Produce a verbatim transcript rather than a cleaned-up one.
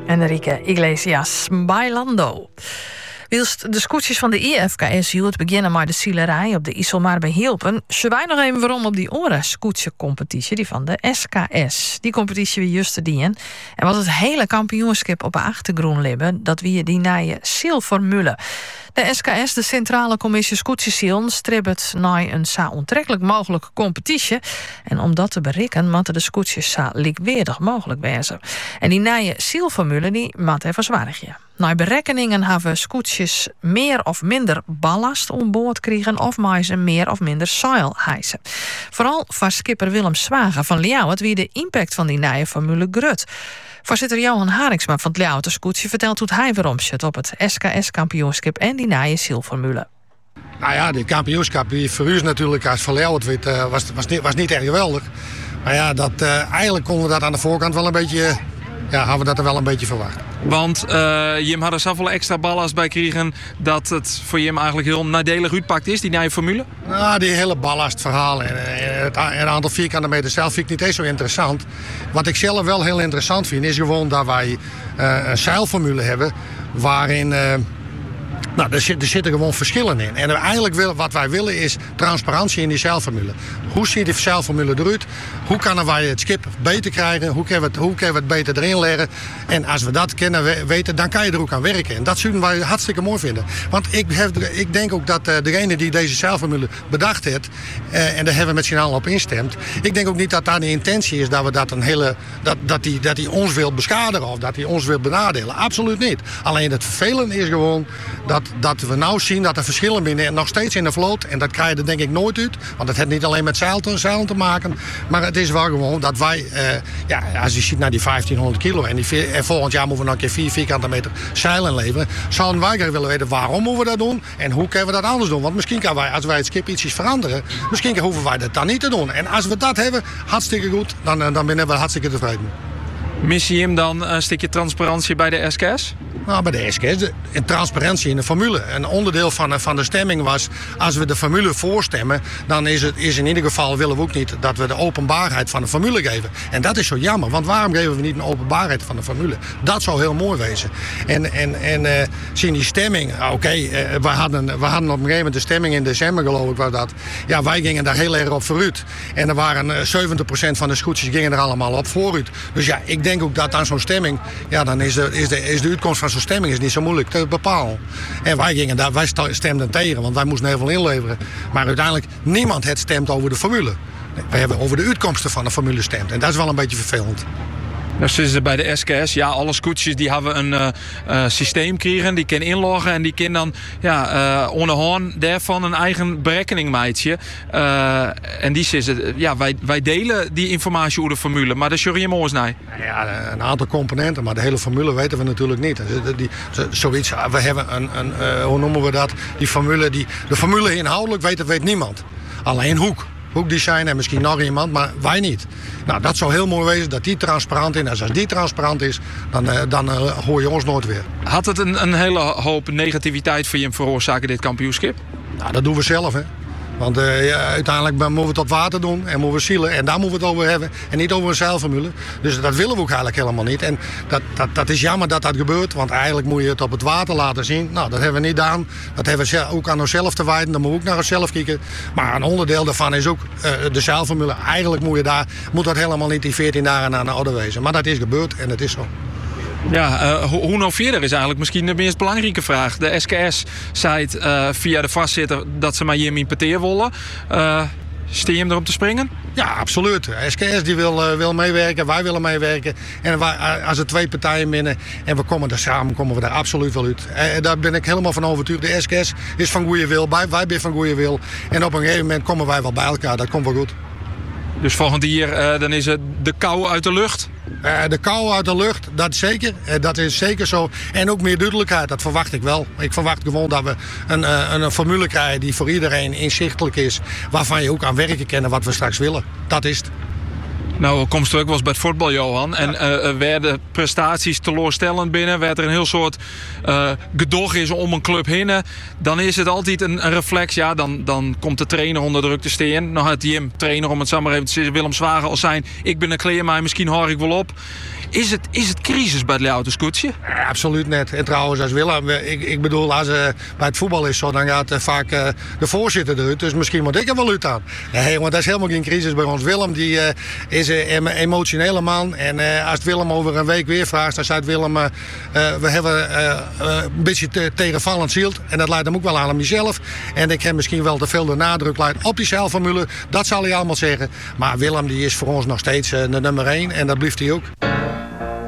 Enrique Iglesias, Bailando. Wilst de scootjes van de I F K S het beginnen met de zielerij op de IJsselmaar behielpen, ze wij nog even waarom op die ore scootje-competitie, die van de S K S. Die competitie wie juist te dienen. En wat het hele kampioenschap op de achtergrond libben, dat wie die naaie zielformule. De S K S, de Centrale Commissie Scootjesielen, stribbet naar een zo onttrekkelijk mogelijke competitie. En om dat te bereiken, moeten de scootjes zo likwaardig mogelijk wezen. En die nieuwe zielformule, die moet even zwaarigje. Naar berekeningen hebben scootjes meer of minder ballast om boord krijgen of maar ze meer of minder zeil hijsen. Vooral van skipper Willem Zwager van Ljouwert wie de impact van die nieuwe formule grut. Voorzitter Johan Haringsma van het Ljouwerter Scootje vertelt hoe hij waarom zit op het S K S-kampioenschap en die nieuwe zielformule. Nou ja, de kampioenschap die voor u natuurlijk als van Ljouwert uh, was, was, niet, was niet erg geweldig. Maar ja, dat, uh, eigenlijk konden we dat aan de voorkant wel een beetje, ja, hadden we dat er wel een beetje verwacht. Want uh, Jim had er zoveel extra ballast bij kregen dat het voor Jim eigenlijk heel nadelig uitpakt is, die nieuwe formule? Nou, die hele ballastverhaal en, en het, het aantal vierkante meter zelf vind ik niet eens zo interessant. Wat ik zelf wel heel interessant vind is gewoon dat wij uh, een zeilformule hebben waarin... Uh, Nou, er, zit, er zitten gewoon verschillen in. En eigenlijk willen, wat wij willen is transparantie in die zeilformule. Hoe ziet die zeilformule eruit? Hoe kunnen wij het schip beter krijgen? Hoe kunnen we het, hoe kunnen we het beter erin leggen? En als we dat kennen weten, dan kan je er ook aan werken. En dat zullen wij hartstikke mooi vinden. Want ik, heb, ik denk ook dat uh, degene die deze zeilformule bedacht heeft... Uh, en daar hebben we met z'n allen op instemd... ik denk ook niet dat daar de intentie is dat we dat een hele... dat, dat, die, dat die ons wil beschadigen of dat hij ons wil benadelen. Absoluut niet. Alleen het vervelende is gewoon... dat dat we nou zien dat er verschillen binnen en nog steeds in de vloot. En dat krijg je er denk ik nooit uit. Want het heeft niet alleen met zeilen te, zeilen te maken. Maar het is wel gewoon dat wij... Uh, ja, als je ziet naar die vijftienhonderd kilo... en, die, en volgend jaar moeten we nog een keer vier vierkante meter zeilen leveren... zouden wij graag willen weten waarom moeten we dat doen... en hoe kunnen we dat anders doen. Want misschien kan wij, als wij het schip ietsjes veranderen... misschien hoeven wij dat dan niet te doen. En als we dat hebben, hartstikke goed... dan, dan ben ik wel hartstikke tevreden. Mis je hem dan een stukje transparantie bij de S K S? Nou, bij de S K S, de, de transparantie in de formule. Een onderdeel van, van de stemming was, als we de formule voorstemmen... dan is het is in ieder geval, willen we ook niet dat we de openbaarheid van de formule geven. En dat is zo jammer, want waarom geven we niet een openbaarheid van de formule? Dat zou heel mooi wezen. En, en, en uh, zien die stemming, oké, okay, uh, we, hadden, we hadden op een gegeven moment de stemming in december, geloof ik was dat. Ja, wij gingen daar heel erg op vooruit. En er waren uh, zeventig procent van de scootjes gingen er allemaal op vooruit. Dus ja, ik denk ook dat aan zo'n stemming, ja, dan is de, is de, is de uitkomst van zo'n stemming is niet zo moeilijk te bepalen. En wij gingen daar, wij stemden tegen, want wij moesten heel veel inleveren. Maar uiteindelijk, niemand het stemt over de formule. We hebben over de uitkomsten van de formule gestemd. En dat is wel een beetje vervelend. Nou, zitten bij de S K S, ja, alle scootjes die hebben een uh, uh, systeem krijgen, die kunnen inloggen en die kunnen dan ja, uh, onderhand daarvan een eigen berekening maken. Uh, en die zitten, ja, wij, wij delen die informatie over de formule, maar dat is je mooi nee. Ja, een aantal componenten, maar de hele formule weten we natuurlijk niet. Die, zoiets, we hebben een, een uh, hoe noemen we dat? Die formule, die, de formule inhoudelijk weet, weet niemand. Alleen Hoek. Hoekdesign en misschien nog iemand, maar wij niet. Nou, dat zou heel mooi wezen dat die transparant is. En als die transparant is, dan, uh, dan uh, hoor je ons nooit weer. Had het een, een hele hoop negativiteit voor je veroorzaken, dit kampioenschap? Nou, dat doen we zelf, hè. Want uh, ja, uiteindelijk moeten we het op water doen en moeten we zielen. En daar moeten we het over hebben. En niet over een zeilformule. Dus dat willen we ook eigenlijk helemaal niet. En dat, dat, dat is jammer dat dat gebeurt. Want eigenlijk moet je het op het water laten zien. Nou, dat hebben we niet gedaan. Dat hebben we ook aan onszelf te wijten. Dan moeten we ook naar onszelf kijken. Maar een onderdeel daarvan is ook uh, de zeilformule. Eigenlijk moet, je daar, moet dat helemaal niet die veertien dagen naar de oude wezen. Maar dat is gebeurd en dat is zo. Ja, uh, hoe, hoe nou verder is eigenlijk misschien de meest belangrijke vraag. De S K S zei uh, via de vastzitter dat ze maar Jim importeren willen. Uh, Steen je hem erop te springen? Ja, absoluut. De S K S die wil, uh, wil meewerken, wij willen meewerken. En wij, als er twee partijen binnen en we komen er samen, komen we daar absoluut wel uit. Uh, daar ben ik helemaal van overtuigd. De S K S is van goede wil, wij, wij zijn van goede wil. En op een gegeven moment komen wij wel bij elkaar, dat komt wel goed. Dus volgend jaar uh, dan is het de kou uit de lucht? Uh, de kou uit de lucht, dat zeker. Uh, dat is zeker zo. En ook meer duidelijkheid, dat verwacht ik wel. Ik verwacht gewoon dat we een, uh, een formule krijgen die voor iedereen inzichtelijk is. Waarvan je ook aan werken kan wat we straks willen. Dat is het. Nou, komst ook was bij het voetbal, Johan. En uh, werden prestaties teleurstellend binnen. Werd er een heel soort uh, gedog is om een club heen. Dan is het altijd een, een reflex. Ja, dan, dan komt de trainer onder druk te staan. Nou had Jim, trainer om het samen even te zeggen, Willem Zwager al zijn. Ik ben een kleermaai, misschien hoor ik wel op. Is het, is het crisis bij de autoscootje? Ja, absoluut net. En trouwens, als Willem, ik, ik bedoel, als uh, bij het voetbal is zo, dan gaat uh, vaak uh, de voorzitter eruit. Dus misschien moet ik er wel uit aan. Nee, want dat is helemaal geen crisis bij ons. Willem die, uh, is een emotionele man. En uh, als Willem over een week weer vraagt, dan zei Willem, uh, uh, we hebben uh, uh, een beetje te, tegenvallend zield. En dat leidt hem ook wel aan hem zelf. En ik heb misschien wel te veel de nadruk leidt op die zeilformule. Dat zal hij allemaal zeggen. Maar Willem die is voor ons nog steeds uh, de nummer één. En dat blijft hij ook.